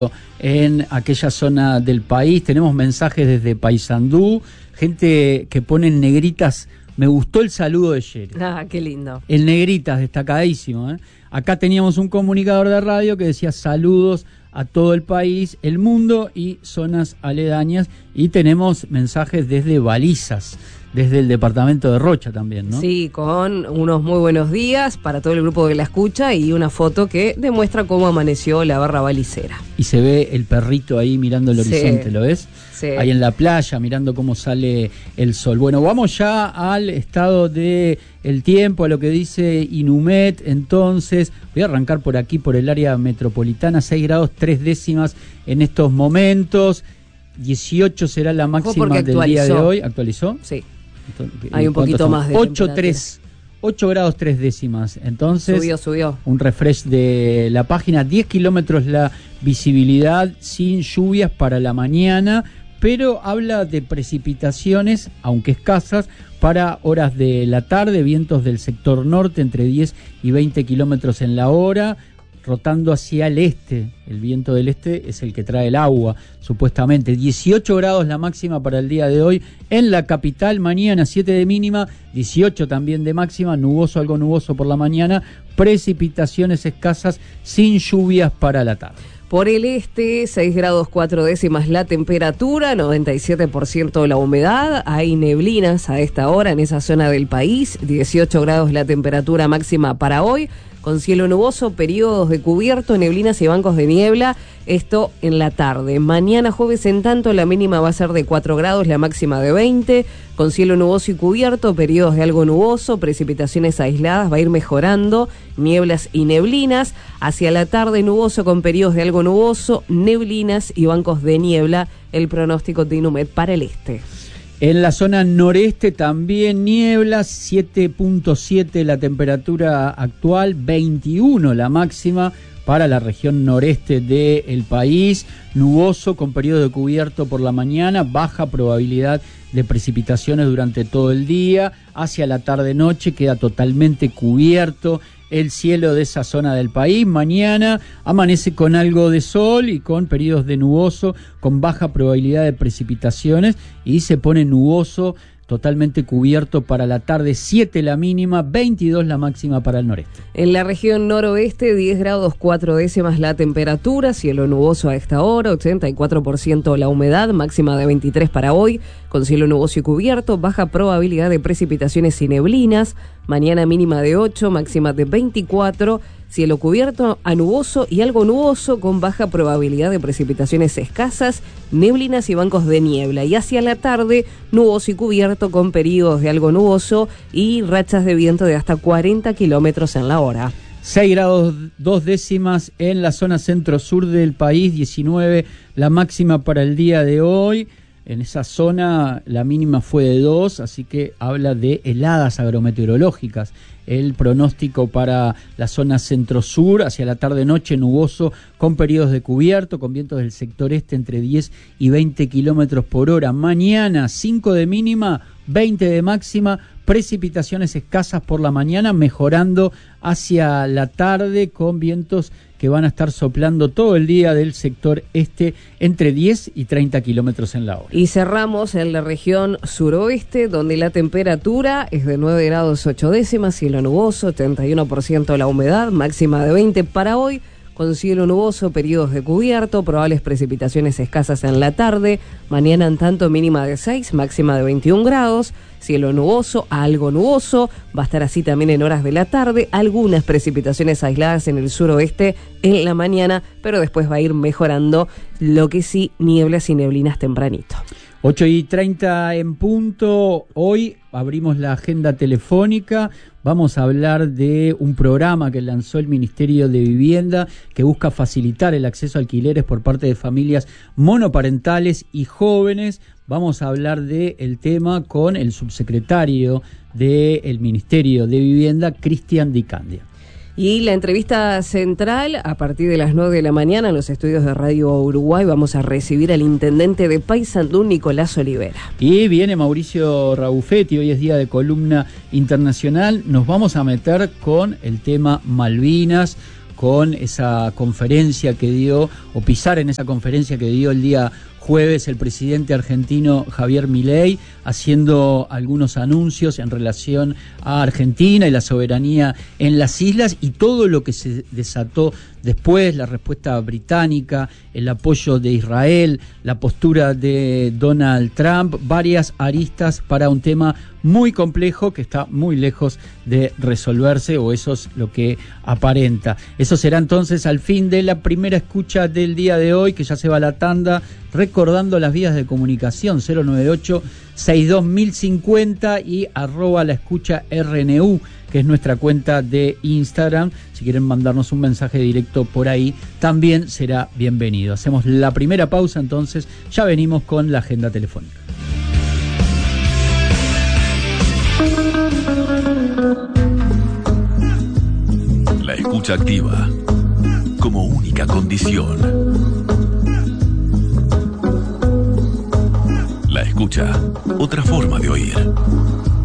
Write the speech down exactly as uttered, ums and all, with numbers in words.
en aquella zona del país. Tenemos mensajes desde Paysandú, gente que pone en negritas. Me gustó el saludo de Sherry. Ah, qué lindo. El negritas, destacadísimo, ¿eh? Acá teníamos un comunicador de radio que decía saludos a todo el país, el mundo y zonas aledañas. Y tenemos mensajes desde Balizas, desde el departamento de Rocha también, ¿no? Sí, con unos muy buenos días para todo el grupo que la escucha y una foto que demuestra cómo amaneció la barra balicera. Y se ve el perrito ahí mirando el Sí. horizonte, ¿lo ves? Sí. Ahí en la playa, mirando cómo sale el sol. Bueno, vamos ya al estado de el tiempo, a lo que dice Inumet. Entonces, voy a arrancar por aquí, por el área metropolitana, seis grados tres décimas en estos momentos. dieciocho será la máxima del día de hoy. ¿Actualizó? Sí. Entonces, hay un poquito más de ocho, tres, ocho grados tres décimas. Entonces, subió, subió. Un refresh de la página. diez kilómetros la visibilidad, sin lluvias para la mañana, pero habla de precipitaciones, aunque escasas, para horas de la tarde. Vientos del sector norte entre diez y veinte kilómetros en la hora, rotando hacia el este. El viento del este es el que trae el agua, supuestamente. dieciocho grados la máxima para el día de hoy en la capital. Mañana siete de mínima, dieciocho también de máxima. Nuboso, algo nuboso por la mañana. Precipitaciones escasas, sin lluvias para la tarde. Por el este, seis grados cuatro décimas la temperatura, noventa y siete por ciento la humedad. Hay neblinas a esta hora en esa zona del país. dieciocho grados la temperatura máxima para hoy, con cielo nuboso, periodos de cubierto, neblinas y bancos de niebla. Esto en la tarde. Mañana jueves, en tanto, la mínima va a ser de cuatro grados, la máxima de veinte, con cielo nuboso y cubierto, periodos de algo nuboso, precipitaciones aisladas, va a ir mejorando, nieblas y neblinas. Hacia la tarde, nuboso con periodos de algo nuboso, neblinas y bancos de niebla. El pronóstico de Inumet para el este. En la zona noreste también nieblas, siete punto siete la temperatura actual, veintiuno la máxima para la región noreste del país. Nuboso con periodo de cubierto por la mañana, baja probabilidad de precipitaciones durante todo el día. Hacia la tarde-noche queda totalmente cubierto el cielo de esa zona del país. Mañana amanece con algo de sol y con periodos de nuboso, con baja probabilidad de precipitaciones, y se pone nuboso, totalmente cubierto para la tarde, siete la mínima, veintidós la máxima para el noreste. En la región noroeste, diez grados cuatro décimas la temperatura, cielo nuboso a esta hora, ochenta y cuatro por ciento la humedad, máxima de veintitrés para hoy, con cielo nuboso y cubierto, baja probabilidad de precipitaciones y neblinas. Mañana mínima de ocho, máxima de veinticuatro, cielo cubierto a nuboso y algo nuboso, con baja probabilidad de precipitaciones escasas, neblinas y bancos de niebla. Y hacia la tarde, nuboso y cubierto, con periodos de algo nuboso y rachas de viento de hasta cuarenta kilómetros en la hora. seis grados dos décimas en la zona centro-sur del país, diecinueve la máxima para el día de hoy. En esa zona la mínima fue de dos, así que habla de heladas agrometeorológicas. El pronóstico para la zona centro-sur, hacia la tarde-noche nuboso, con periodos de cubierto, con vientos del sector este entre diez y veinte kilómetros por hora. Mañana cinco de mínima, veinte de máxima, precipitaciones escasas por la mañana, mejorando hacia la tarde, con vientos que van a estar soplando todo el día del sector este entre diez y treinta kilómetros en la hora. Y cerramos en la región suroeste, donde la temperatura es de nueve grados ocho décimas, cielo nuboso, ochenta y uno por ciento la humedad, máxima de veinte para hoy, con cielo nuboso, periodos de cubierto, probables precipitaciones escasas en la tarde. Mañana, en tanto, mínima de seis, máxima de veintiún grados, cielo nuboso, algo nuboso, va a estar así también en horas de la tarde, algunas precipitaciones aisladas en el suroeste en la mañana, pero después va a ir mejorando, lo que sí, nieblas y neblinas tempranito. ocho y treinta en punto. Hoy abrimos la agenda telefónica. Vamos a hablar de un programa que lanzó el Ministerio de Vivienda, que busca facilitar el acceso a alquileres por parte de familias monoparentales y jóvenes. Vamos a hablar del tema con el subsecretario del Ministerio de Vivienda, Cristian Di Candia. Y la entrevista central, a partir de las nueve de la mañana, en los estudios de Radio Uruguay, vamos a recibir al intendente de Paysandú, Nicolás Olivera. Y viene Mauricio Rabuffetti, hoy es día de columna internacional. Nos vamos a meter con el tema Malvinas, con esa conferencia que dio, o pisar en esa conferencia que dio el día jueves el presidente argentino Javier Milei, haciendo algunos anuncios en relación a Argentina y la soberanía en las islas y todo lo que se desató después, la respuesta británica, el apoyo de Israel, la postura de Donald Trump, varias aristas para un tema muy complejo que está muy lejos de resolverse, o eso es lo que aparenta. Eso será entonces al fin de la primera escucha del día de hoy, que ya se va a la tanda, recordando las vías de comunicación cero noventa y ocho, sesenta y dos mil cincuenta y arroba la escucha R N U, que es nuestra cuenta de Instagram. Si quieren mandarnos un mensaje directo por ahí, también será bienvenido. Hacemos la primera pausa, entonces ya venimos con la agenda telefónica. La escucha activa como única condición. La escucha, otra forma de oír.